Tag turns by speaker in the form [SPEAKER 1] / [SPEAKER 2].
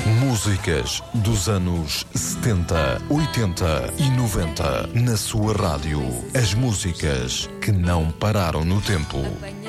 [SPEAKER 1] Músicas dos anos 70, 80 e 90 na sua rádio. As músicas que não pararam no tempo.